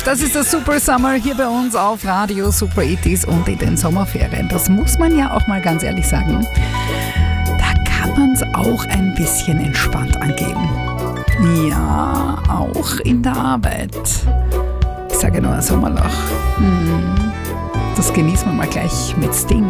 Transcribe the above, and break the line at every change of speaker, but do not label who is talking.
Das ist der Super Summer hier bei uns auf Radio Super 80s und in den Sommerferien. Das muss man ja auch mal ganz ehrlich sagen. Da kann man es auch ein bisschen entspannt angehen. Ja, auch in der Arbeit. Ich sage nur Sommerloch. Das genießen wir mal gleich mit Sting.